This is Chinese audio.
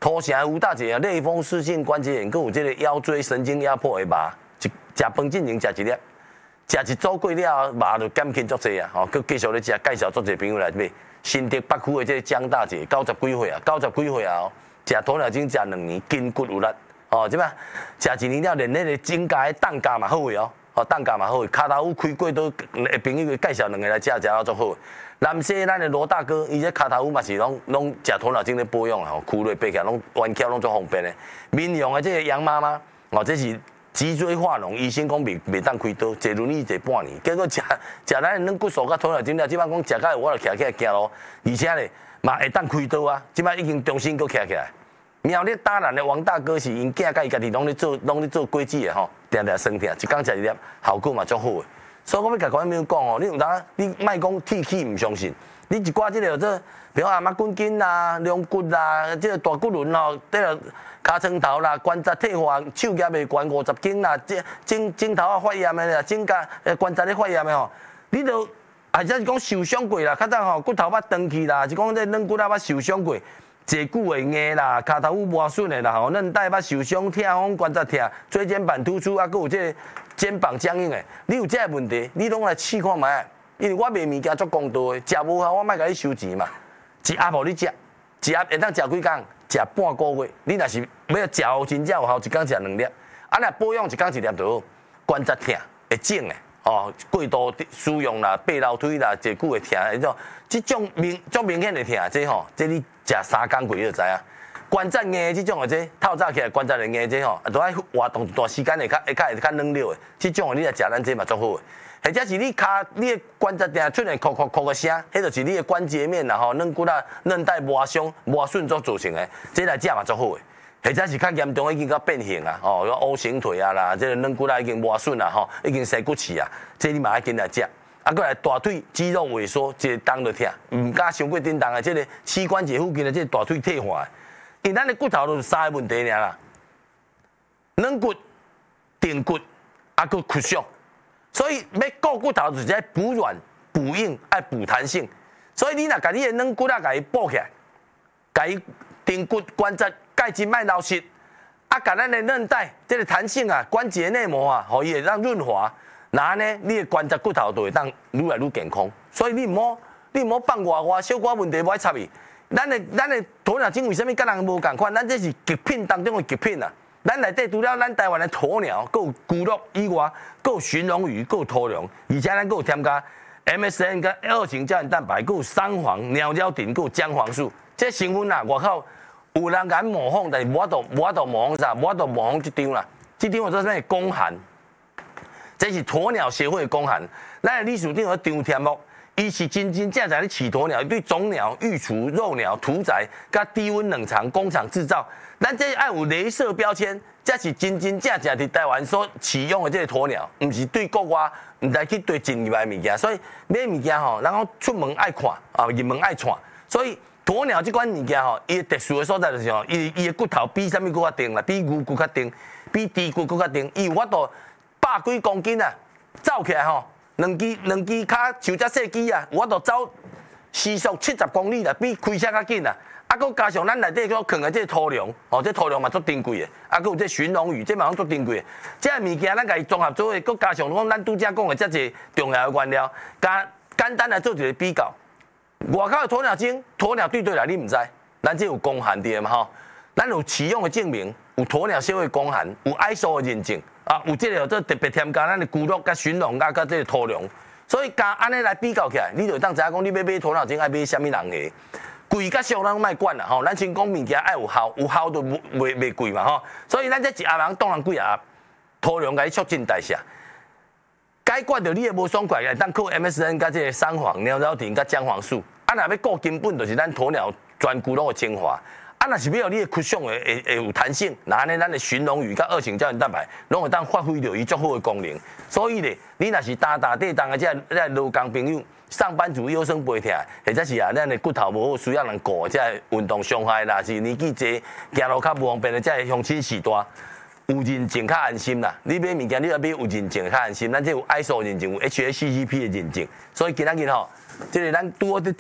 头城有大者啊，类风湿性关节炎，佮有这个腰椎神经压迫的麻，食饭进前食一粒，食一组过了，麻就减轻足济啊！吼，佮继续咧食，介绍足济朋友来买。新竹北区的这个江大姐，90几岁啊，90几岁啊，食鸵鸟精食2年，筋骨有力。哦，即摆食1年了，连迄个指甲的蛋甲嘛好诶哦，哦蛋甲嘛好诶，骹头有开过都朋友介绍2个来食到足好。南西咱的罗大哥，伊这骹头嘛是拢食鸵鸟精咧保养啊，吼，躯内爬起来拢弯翘拢足方便诶。民用的这个杨妈妈，哦，这是脊椎化脓，医生讲袂当开刀，坐轮椅坐半年，结果食咱的软骨素甲鸵鸟精了，即摆讲食到我就徛起来行路，而且咧嘛会当开刀啊，即摆已经重新佫徛起来。苗栗大兰的王大哥是因囝甲伊家己拢咧做果子的吼，定定生疼，一工食一粒，效果嘛足好的。所以我要甲观众讲哦，你有当你莫讲铁齿唔相信，你一寡即个这，比如阿妈筋筋啦、龙骨啦、即个大骨轮吼，即个尻川头啦、关节退化、手脚袂关50斤啦、颈头啊发炎的啦、颈甲关节咧发炎的吼，你都或者是讲受伤过啦，较早吼骨头捌断去啦，是讲这软骨啊捌受伤过。坐久会硬啦，骹头有磨损的啦，吼，韧带捌受伤、痛风、关节痛、椎间盘突出，啊，佮有这个肩膀僵硬的，你有这个问题，你拢来试看卖。因为我卖物件足公道的，食无效我莫甲你收钱嘛。一盒无你食，一盒会当食几工？食半个月。你若是要食好真正有效，一工食2粒。啊，若保养一工1粒就好。关节痛会肿的，哦，过度使用啦、爬楼梯啦、坐久会痛迄种，即种足明显的痛，这吼，这你食3工过你就知影。关节硬即种的这透早起来关节会硬这吼，都爱活动一段时间会较软了的。即种的你来食咱这嘛足好的。或者是你的关节定出现咳咳咳的声，迄就是你的关节面啦吼，软骨啊、韧带磨伤、磨损所造成的，这来食嘛足好的。或者是较严重已经到变形啊，哦，O 型腿啊啦，这个软骨啊已经磨损啦吼，已经生骨刺啊，这你嘛爱紧来食。啊，过来大腿肌肉萎缩，一个动就痛，唔敢伤过叮当的，这个膝关节附近的这个大腿退化，因为咱的骨头就是3个问题尔啦，软骨、顶骨，啊，佮骨伤。所以要顾骨头就是在补软、补硬、爱补弹性。所以你若甲你的软骨啊，甲伊补起来，甲伊顶骨关节钙质卖流失，啊，甲咱的韧带这个弹性啊、关节内膜啊，互伊会让润滑，然呢，你的关节骨头就会当愈来愈健康。所以你唔好放外小可问题无爱插伊。咱的鸵鸟精为什么甲人无共款？咱这是极品当中的极品啊！咱内底除了咱台湾的鸵鸟，佮有骨肉以外，佮有鲟龙鱼，佮有鸵龙，而且咱佮有添加 MSM 跟2型胶原蛋白，佮有三黄、鸟胶顶，佮有姜黄素。这成分啊，外口有人敢模仿，但是无法度模仿啥，无法度模仿这张啦。这张我做啥公函？这是鸵鸟协会的公函。咱的理事长有张天木。伊是真正咧饲鸵鸟，对种鸟、育雏、肉鸟、屠宰、甲低温冷藏工厂制造，咱这爱有雷射标签，才是真正伫台湾所饲养的这个鸵鸟，唔是对国外，唔知去对进入来物件。所以买物件吼，然后出门爱看，啊入门爱看。所以鸵鸟这款物件吼，伊特殊的所在就是吼，伊的骨头比啥物骨较硬啦，比牛骨较硬，比猪骨骨较硬，伊有法度100几公斤啊，走起来吼。两支骹像只细机啊，我都走时速70公里啦，比开车较紧啦。啊，佮加上咱内底佮放的这土粮，哦，这土粮嘛足珍贵的。啊，佮有这鲟龙鱼，这嘛足珍贵的。这物件咱家己综合做伙，佮加上讲咱拄则讲的遮济重要的原料，加简单来做一个比较。外口的鸵鸟精，鸵鸟对来你唔知，咱这有公函的嘛吼，咱有饲养的证明，有鸵鸟协会公函，有 ISO 的认证。啊，有这个特别添加咱的骨肉、甲鲟龙、甲这个土粮，所以加安尼来比较起来，你就当知影讲，你要买鸵鸟精爱买啥物人的，贵甲俗咱莫管啦吼，咱先讲物件爱有效，有效就袂贵嘛吼，所以咱这一盒人当然几盒，土粮甲你促进代谢，解决着你的无爽快，当靠 MSM 甲这个三黄、鸟胶顶甲姜黄素，啊，若要顾根本就是咱鸵鸟全骨肉的精华。啊，若是要你的骨相会有弹性，那呢，咱的鲟龙鱼甲2型胶原蛋白，拢会当发挥到伊足好的功能。所以咧，你若是打地当的这劳工朋友、上班族腰酸背痛，或者是啊，咱的骨头无好需要人顾，这运动伤害啦，是年纪济行路较无方便的，这乡亲时代有认证较安心啦。你买物件你要买有认证较安心，咱这有 ISO 认证，有 HACCP 的认证，所以今仔日吼，这个咱拄好伫